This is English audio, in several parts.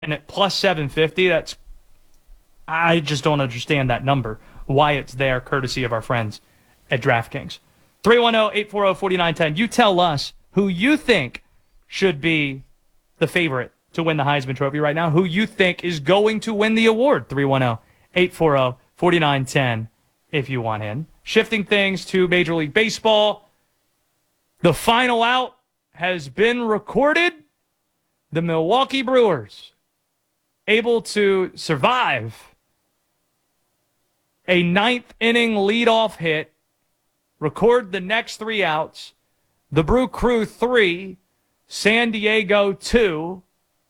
And at plus 750, I just don't understand that number, why it's there, courtesy of our friends at DraftKings. 310-840-4910. You tell us who you think should be the favorite to win the Heisman Trophy right now, who you think is going to win the award. 310-840-4910 if you want in. Shifting things to Major League Baseball. The final out has been recorded. The Milwaukee Brewers able to survive a ninth inning leadoff hit, record the next three outs. The Brew Crew 3, San Diego 2.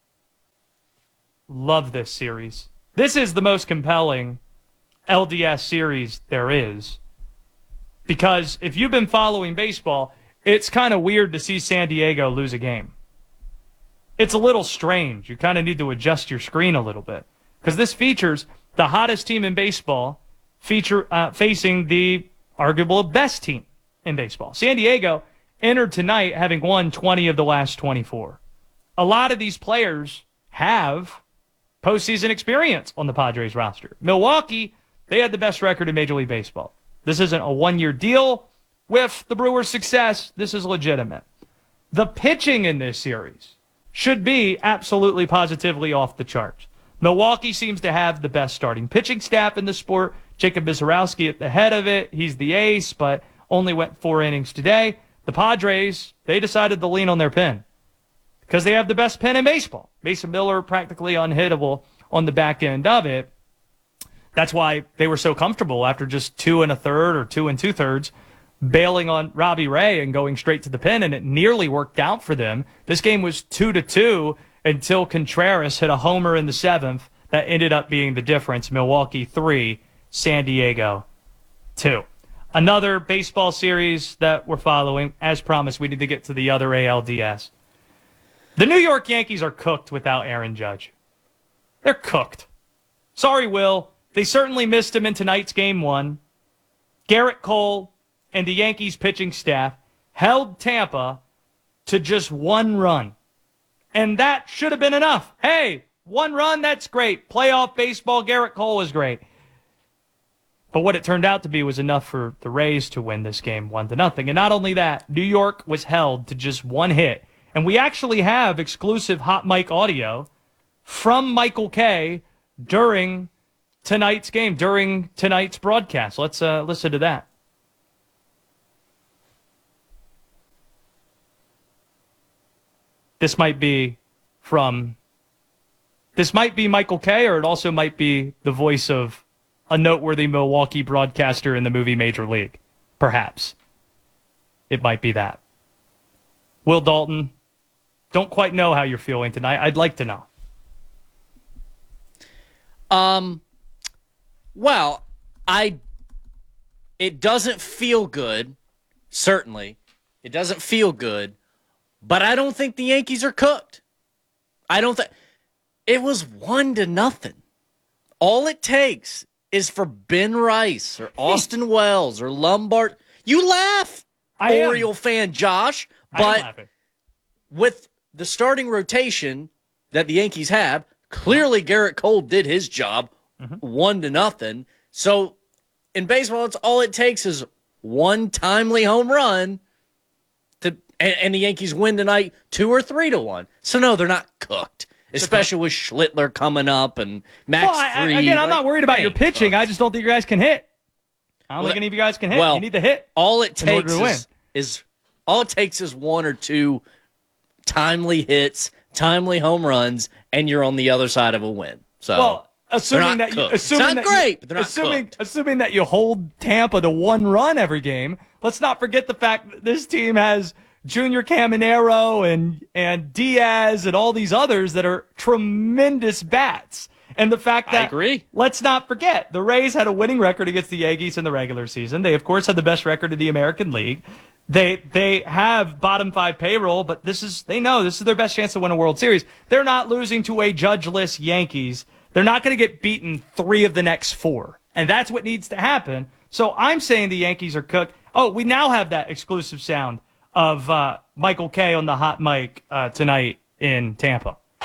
Love this series. This is the most compelling LDS series there is. Because if you've been following baseball, it's kind of weird to see San Diego lose a game. It's a little strange. You kind of need to adjust your screen a little bit. Because this features the hottest team in baseball facing the arguable best team in baseball. San Diego entered tonight having won 20 of the last 24. A lot of these players have postseason experience on the Padres roster. Milwaukee, they had the best record in Major League Baseball. This isn't a one-year deal with the Brewers' success. This is legitimate. The pitching in this series should be absolutely positively off the charts. Milwaukee seems to have the best starting pitching staff in the sport. Jacob Visarowski at the head of it. He's the ace, but only went 4 innings today. The Padres, they decided to lean on their pen because they have the best pen in baseball. Mason Miller practically unhittable on the back end of it. That's why they were so comfortable after just 2 1/3 or 2 2/3 bailing on Robbie Ray and going straight to the pen, and it nearly worked out for them. This game was 2-2 until Contreras hit a homer in the 7th. That ended up being the difference. Milwaukee 3, San Diego 2. Another baseball series that we're following. As promised, we need to get to the other ALDS. The New York Yankees are cooked without Aaron Judge. They're cooked. Sorry, Will. They certainly missed him in tonight's Game 1. Garrett Cole and the Yankees pitching staff held Tampa to just 1 run. And that should have been enough. Hey, 1 run, that's great. Playoff baseball, Garrett Cole is great. But what it turned out to be was enough for the Rays to win this game 1-0. And not only that, New York was held to just 1 hit. And we actually have exclusive hot mic audio from Michael Kay during tonight's game, during tonight's broadcast. Let's listen to that. This might be Michael Kay, or it also might be the voice of a noteworthy Milwaukee broadcaster in the movie Major League. Perhaps. It might be that. Will Dalton, don't quite know how you're feeling tonight. I'd like to know. Well, it doesn't feel good, certainly. It doesn't feel good, but I don't think the Yankees are cooked. It was 1-0. All it takes is for Ben Rice or Austin Wells or Lombard. You laugh, Oriole fan Josh, but with the starting rotation that the Yankees have, clearly Garrett Cole did his job. 1-0. So in baseball, it's all it takes is 1 timely home run and the Yankees win tonight 2 or 3-1. So no, they're not cooked. Especially with Schlittler coming up and Max Fried. Again, I'm not worried about your pitching. I just don't think you guys can hit. I don't think any of you guys can hit. You need to hit. All it takes is 1 or 2 timely hits, timely home runs, and you're on the other side of a win. So assuming that you hold Tampa to 1 run every game, let's not forget the fact that this team has Junior Caminero and Diaz and all these others that are tremendous bats. And the fact that, I agree. Let's not forget, the Rays had a winning record against the Yankees in the regular season. They, of course, had the best record in the American League. They have bottom 5 payroll, but they know this is their best chance to win a World Series. They're not losing to a judgeless Yankees. They're not going to get beaten 3 of the next 4. And that's what needs to happen. So I'm saying the Yankees are cooked. Oh, we now have that exclusive sound of Michael Kay on the hot mic tonight in Tampa.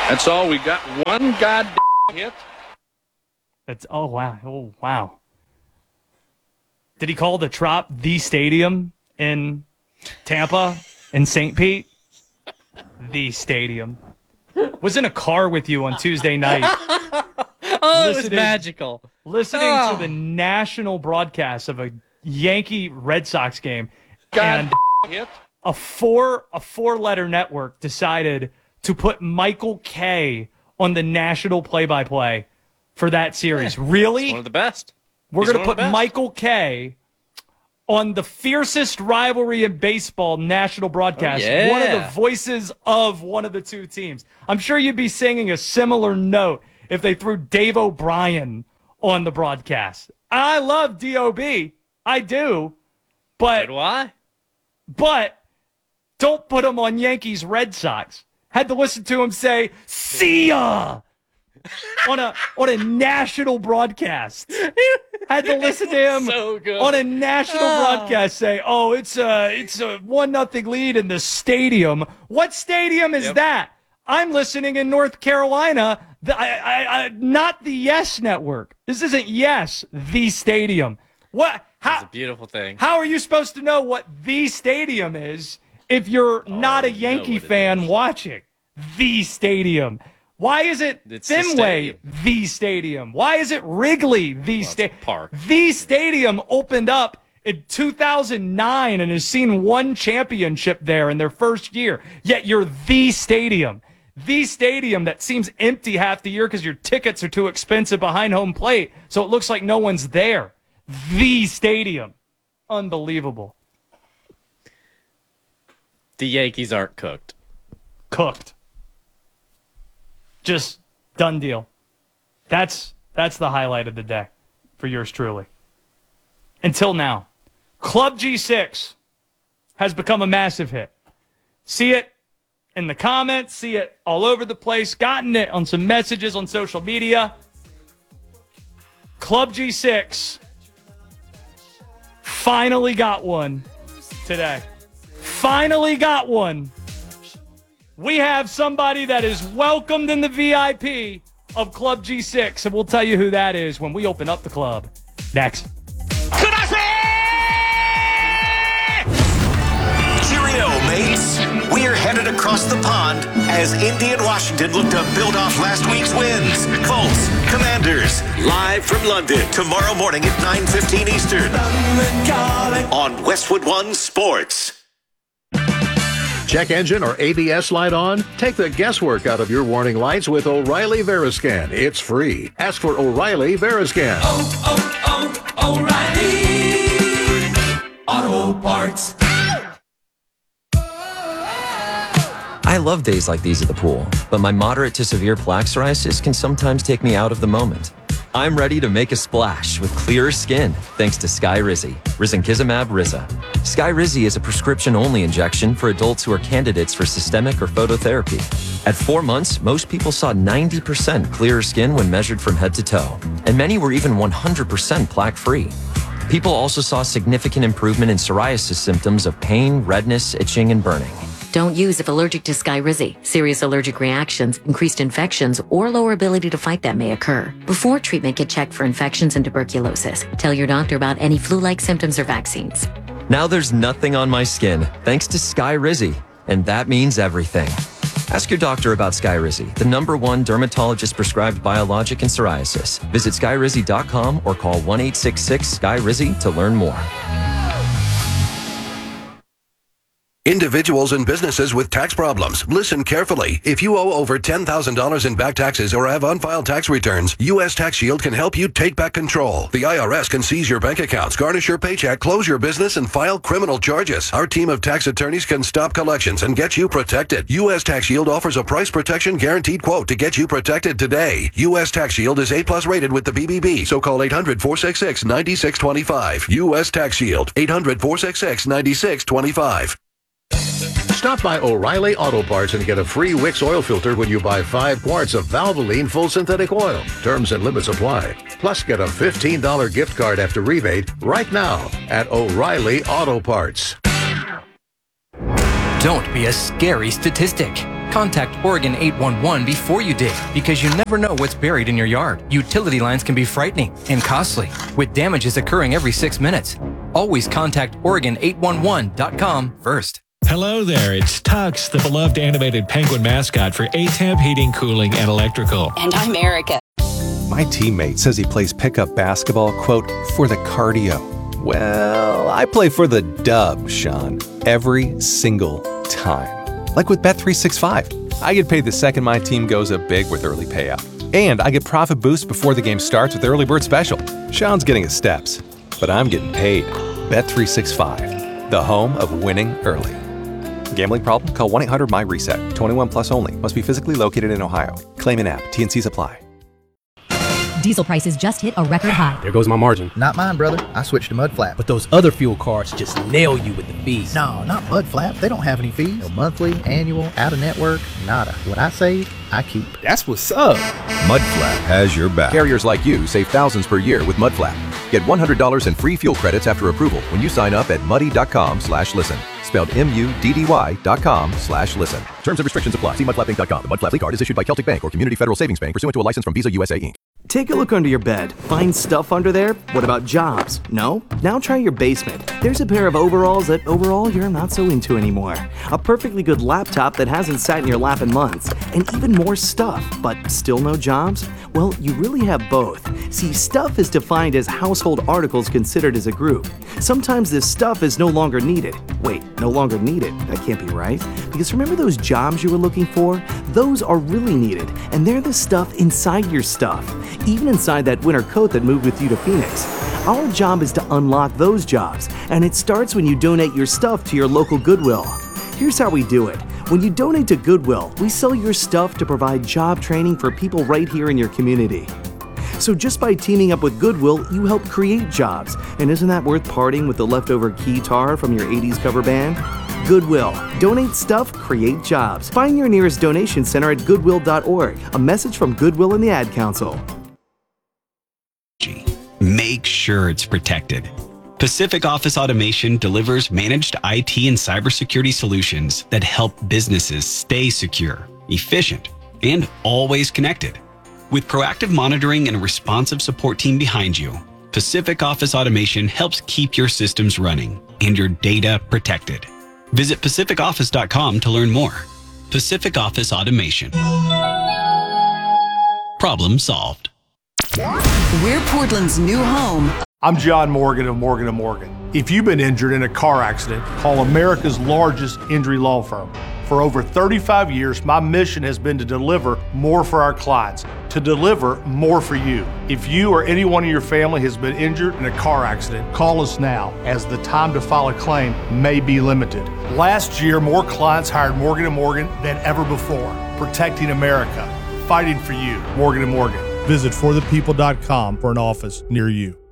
That's all. We got one goddamn hit. Oh wow. Did he call the Trop the stadium in Tampa in St. Pete? The stadium. Was in a car with you on Tuesday night. It was magical. Listening to the national broadcast of a Yankee Red Sox game, God and hit. a four-letter network decided to put Michael Kay on the national play-by-play for that series. Really? One of the best. We're going to put Michael Kay on the fiercest rivalry in baseball national broadcast. One of the voices of one of the two teams. I'm sure you'd be singing a similar note if they threw Dave O'Brien on the broadcast. I love D.O.B. I do. But why? But don't put him on Yankees Red Sox. Had to listen to him say, "See ya!" on a national broadcast. Had to listen to him on a national broadcast say, "Oh, it's a 1-0 lead in the stadium." What stadium is that? I'm listening in North Carolina. Not the Yes Network. This isn't Yes, the stadium. What? It's a beautiful thing. How are you supposed to know what the stadium is if you're not a Yankee fan watching? The stadium. Why is it Fenway the stadium? Why is it Wrigley the stadium? Park. The stadium opened up in 2009 and has seen one championship there in their first year. Yet you're the stadium. The stadium that seems empty half the year because your tickets are too expensive behind home plate, so it looks like no one's there. The stadium. Unbelievable. The Yankees aren't cooked. Cooked. Just done deal. That's the highlight of the day for yours truly. Until now. Club G6 has become a massive hit. See it in the comments, see it all over the place, gotten it on some messages on social media. Club G6 finally got one today. Finally got one. We have somebody that is welcomed in the VIP of Club G6, and we'll tell you who that is when we open up the club. Next. Cheerio, mates. We're headed across the pond as Indy and Washington look to build off last week's wins. Colts, Commanders, live from London tomorrow morning at 9:15 Eastern on Westwood One Sports. Check engine or ABS light on? Take the guesswork out of your warning lights with O'Reilly Veriscan. It's free. Ask for O'Reilly Veriscan. O'Reilly Auto Parts. I love days like these at the pool, but my moderate to severe plaque psoriasis can sometimes take me out of the moment. I'm ready to make a splash with clearer skin thanks to Skyrizi, risankizumab Riza. Skyrizi is a prescription-only injection for adults who are candidates for systemic or phototherapy. At 4 months, most people saw 90% clearer skin when measured from head to toe, and many were even 100% plaque-free. People also saw significant improvement in psoriasis symptoms of pain, redness, itching, and burning. Don't use if allergic to Skyrizi. Serious allergic reactions, increased infections, or lower ability to fight them may occur. Before treatment, get checked for infections and tuberculosis. Tell your doctor about any flu-like symptoms or vaccines. Now there's nothing on my skin thanks to Skyrizi, and that means everything. Ask your doctor about Skyrizi, the #1 dermatologist-prescribed biologic in psoriasis. Visit skyrizi.com or call 1-866-SKYRIZI to learn more. Individuals and businesses with tax problems, listen carefully. If you owe over $10,000 in back taxes or have unfiled tax returns, U.S. Tax Shield can help you take back control. The IRS can seize your bank accounts, garnish your paycheck, close your business, and file criminal charges. Our team of tax attorneys can stop collections and get you protected. U.S. Tax Shield offers a price protection guaranteed quote to get you protected today. U.S. Tax Shield is A+ rated with the BBB, so call 800-466-9625. U.S. Tax Shield, 800-466-9625. Stop by O'Reilly Auto Parts and get a free Wix oil filter when you buy 5 quarts of Valvoline full synthetic oil. Terms and limits apply. Plus, get a $15 gift card after rebate right now at O'Reilly Auto Parts. Don't be a scary statistic. Contact Oregon 811 before you dig, because you never know what's buried in your yard. Utility lines can be frightening and costly, with damages occurring every 6 minutes. Always contact Oregon811.com first. Hello there, it's Tux, the beloved animated penguin mascot for ATEMP Heating, Cooling, and Electrical. And I'm Erica. My teammate says he plays pickup basketball, quote, for the cardio. Well, I play for the dub, Sean, every single time. Like with Bet365. I get paid the second my team goes up big with early payout. And I get profit boost before the game starts with Early Bird Special. Sean's getting his steps, but I'm getting paid. Bet365, the home of winning early. Gambling problem? Call 1-800-MY-RESET. 21 plus only. Must be physically located in Ohio. Claim in app. T&Cs apply. Diesel prices just hit a record high. There goes my margin. Not mine, brother. I switched to Mudflap. But those other fuel cards just nail you with the fees. No, not Mudflap. They don't have any fees. No monthly, annual, out-of-network, nada. What I save, I keep. That's what's up. Mudflap has your back. Carriers like you save thousands per year with Mudflap. Get $100 in free fuel credits after approval when you sign up at muddy.com/listen. Spelled MUDDY.com/listen. Terms and restrictions apply. See mudflappinc.com. The Mudflap card is issued by Celtic Bank or Community Federal Savings Bank pursuant to a license from Visa USA Inc. Take a look under your bed. Find stuff under there? What about jobs? No? Now try your basement. There's a pair of overalls that overall you're not so into anymore. A perfectly good laptop that hasn't sat in your lap in months. And even more stuff, but still no jobs? Well, you really have both. See, stuff is defined as household articles considered as a group. Sometimes this stuff is no longer needed. Wait, no longer needed? That can't be right. Because remember those jobs you were looking for? Those are really needed, and they're the stuff inside your stuff. Even inside that winter coat that moved with you to Phoenix. Our job is to unlock those jobs, and it starts when you donate your stuff to your local Goodwill. Here's how we do it. When you donate to Goodwill, we sell your stuff to provide job training for people right here in your community. So just by teaming up with Goodwill, you help create jobs. And isn't that worth parting with the leftover guitar from your 80s cover band? Goodwill. Donate stuff, create jobs. Find your nearest donation center at goodwill.org. A message from Goodwill and the Ad Council. Make sure it's protected. Pacific Office Automation delivers managed IT and cybersecurity solutions that help businesses stay secure, efficient, and always connected. With proactive monitoring and a responsive support team behind you, Pacific Office Automation helps keep your systems running and your data protected. Visit pacificoffice.com to learn more. Pacific Office Automation. Problem solved. We're Portland's new home. I'm John Morgan of Morgan & Morgan. If you've been injured in a car accident, call America's largest injury law firm. For over 35 years, my mission has been to deliver more for our clients, to deliver more for you. If you or anyone in your family has been injured in a car accident, call us now, as the time to file a claim may be limited. Last year, more clients hired Morgan & Morgan than ever before, protecting America, fighting for you. Morgan & Morgan. Visit forthepeople.com for an office near you.